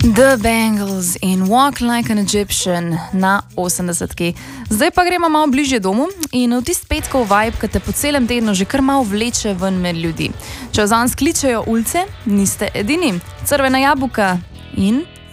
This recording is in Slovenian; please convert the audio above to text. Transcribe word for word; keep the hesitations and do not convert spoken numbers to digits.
The Bangles in Walk Like an Egyptian na osemdesetki. Zdaj pa gremo malo bližje domu in v tist petkov vibe, ki te po celem tednu že kar malo vleče ven med ljudi. Če vzam skličejo ulice, niste edini. Crvena jabuka in